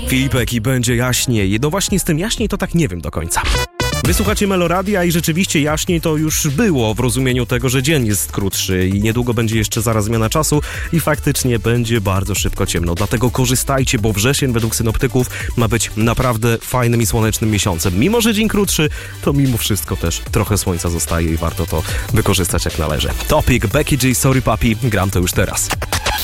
Filipek i będzie jaśniej. No właśnie z tym jaśniej to tak nie wiem do końca. Wysłuchacie Meloradia i rzeczywiście jaśniej to już było w rozumieniu tego, że dzień jest krótszy i niedługo będzie jeszcze zaraz zmiana czasu i faktycznie będzie bardzo szybko ciemno. Dlatego korzystajcie, bo wrzesień według synoptyków ma być naprawdę fajnym i słonecznym miesiącem. Mimo, że dzień krótszy, to mimo wszystko też trochę słońca zostaje i warto to wykorzystać jak należy. Topic, Becky G, Sorry Papi, gram to już teraz.